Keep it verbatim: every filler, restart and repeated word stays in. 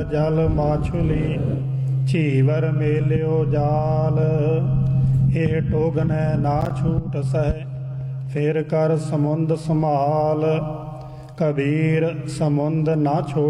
जल माछुली चीवर मेल्यो जाल, एह टोगनै ना छूट सह फिर कर समुंद संभाल। कबीर समुंद ना छोड़